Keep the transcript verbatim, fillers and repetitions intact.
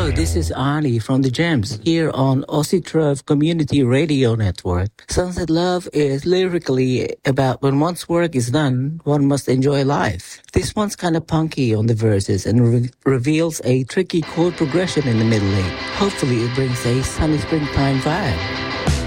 Hello, this is Ani from the Gems here on Aussie Trove Community Radio Network. Sunset Love is lyrically about when one's work is done, one must enjoy life. This one's kind of punky on the verses and re- reveals a tricky chord progression in the middle eight. Hopefully it brings a sunny springtime vibe.